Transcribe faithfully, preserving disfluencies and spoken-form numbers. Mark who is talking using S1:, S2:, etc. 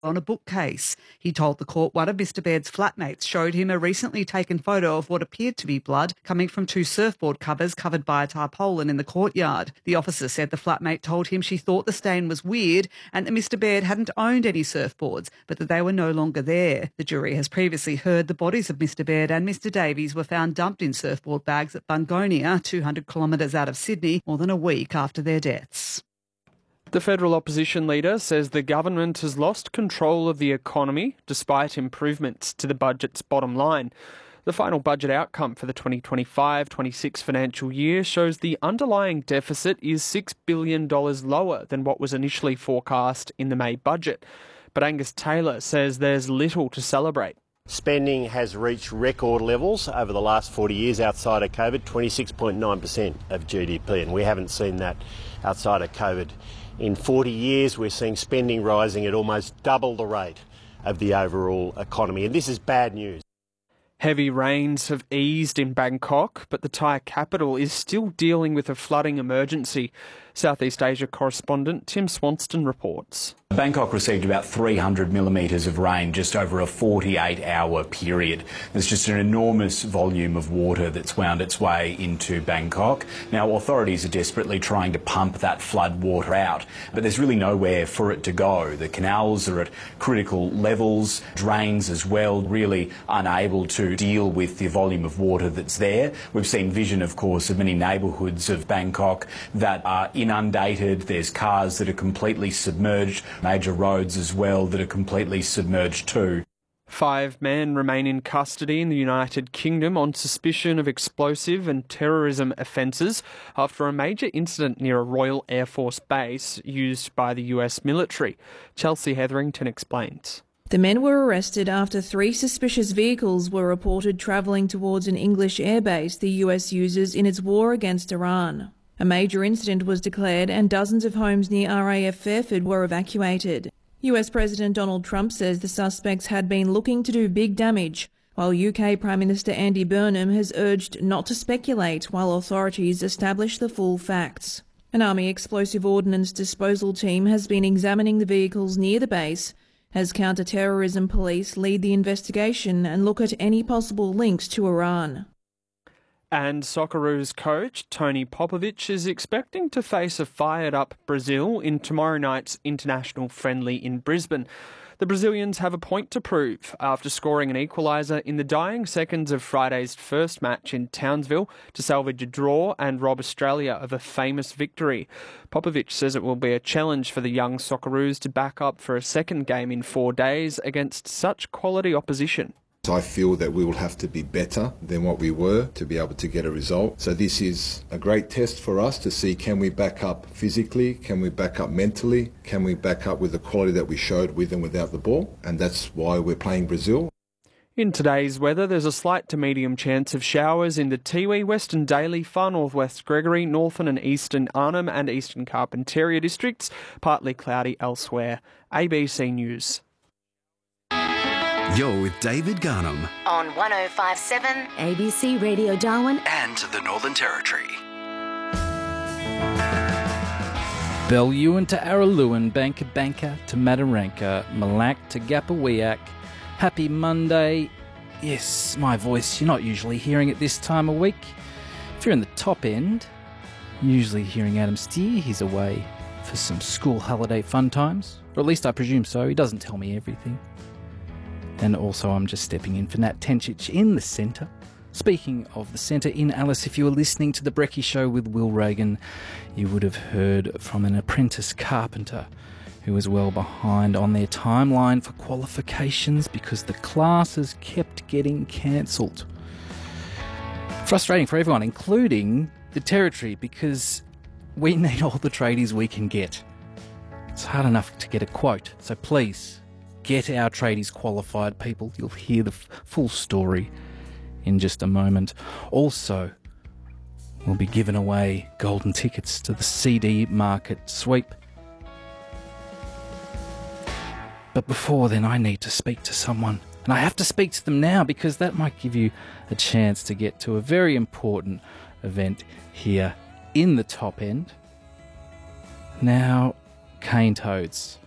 S1: on a bookcase. He told the court one of Mister Baird's flatmates showed him a recently taken photo of what appeared to be blood coming from two surfboard covers covered by a tarpaulin in the courtyard. The officer said the flatmate told him she thought the stain was weird and that Mister Baird hadn't owned any surfboards, but that they were no longer there. The jury has previously heard the bodies of Mister Baird and Mister Davies were found dumped in surfboard bags at Bungonia, two hundred kilometres out of Sydney, more than a week after their deaths.
S2: The federal opposition leader says the government has lost control of the economy despite improvements to the budget's bottom line. The final budget outcome for the twenty twenty-five twenty-six financial year shows the underlying deficit is six billion dollars lower than what was initially forecast in the May budget. But Angus Taylor says there's little to celebrate.
S3: Spending has reached record levels over the last forty years outside of COVID, twenty-six point nine percent of G D P, and we haven't seen that outside of COVID. In forty years, we're seeing spending rising at almost double the rate of the overall economy, and this is bad news.
S2: Heavy rains have eased in Bangkok, but the Thai capital is still dealing with a flooding emergency. Southeast Asia correspondent Tim Swanston reports.
S4: Bangkok received about three hundred millimetres of rain just over a forty-eight hour period. There's just an enormous volume of water that's wound its way into Bangkok. Now, authorities are desperately trying to pump that flood water out, but there's really nowhere for it to go. The canals are at critical levels, drains as well, really unable to deal with the volume of water that's there. We've seen vision, of course, of many neighbourhoods of Bangkok that are inundated. There's cars that are completely submerged, major roads as well that are completely submerged too.
S2: Five men remain in custody in the United Kingdom on suspicion of explosive and terrorism offences after a major incident near a Royal Air Force base used by the U S military. Chelsea Hetherington explains.
S5: The men were arrested after three suspicious vehicles were reported travelling towards an English airbase the U S uses in its war against Iran. A major incident was declared and dozens of homes near R A F Fairford were evacuated. U S President Donald Trump says the suspects had been looking to do big damage, while U K Prime Minister Andy Burnham has urged not to speculate while authorities establish the full facts. An Army explosive ordnance disposal team has been examining the vehicles near the base as counter-terrorism police lead the investigation and look at any possible links to Iran.
S2: And Socceroos coach Tony Popovic is expecting to face a fired-up Brazil in tomorrow night's international friendly in Brisbane. The Brazilians have a point to prove after scoring an equaliser in the dying seconds of Friday's first match in Townsville to salvage a draw and rob Australia of a famous victory. Popovic says it will be a challenge for the young Socceroos to back up for a second game in four days against such quality opposition.
S6: I feel that we will have to be better than what we were to be able to get a result. So this is a great test for us to see, can we back up physically, can we back up mentally, can we back up with the quality that we showed with and without the ball, and that's why we're playing Brazil.
S2: In today's weather, there's a slight to medium chance of showers in the Tiwi, Western Daly, Far North West Gregory, Northern and Eastern Arnhem and Eastern Carpentaria districts, partly cloudy elsewhere. A B C News.
S7: You're with David Garnham
S8: on one oh five point seven A B C Radio Darwin
S7: and the Northern Territory.
S9: Bellewen to Araluen, Banka Banka to Mataranka, Malak to Gapawiak. Happy Monday. Yes, my voice, you're not usually hearing it this time of week. If you're in the top end, you're usually hearing Adam Steer. He's away for some school holiday fun times. Or at least I presume so. He doesn't tell me everything. And also I'm just stepping in for Nat Tencic in the centre. Speaking of the centre, in Alice, if you were listening to The Brekkie Show with Will Reagan, you would have heard from an apprentice carpenter who was well behind on their timeline for qualifications because the classes kept getting cancelled. Frustrating for everyone, including the Territory, because we need all the tradies we can get. It's hard enough to get a quote, so please, get our tradies qualified, people. You'll hear the f- full story in just a moment. Also, we'll be giving away golden tickets to the C D Market Sweep. But before then, I need to speak to someone. And I have to speak to them now because that might give you a chance to get to a very important event here in the top end. Now, cane toads.